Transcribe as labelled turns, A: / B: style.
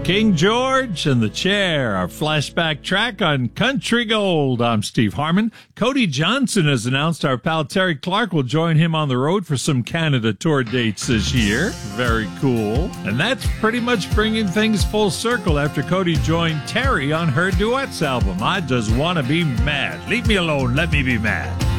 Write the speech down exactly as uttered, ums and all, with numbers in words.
A: King George and the Chair, our flashback track on Country Gold. I'm Steve Harmon. Cody Johnson has announced our pal Terry Clark will join him on the road for some Canada tour dates this year. Very cool. And that's pretty much bringing things full circle after Cody joined Terry on her duets album, I Just Wanna Be Mad. Leave me alone, let me be mad.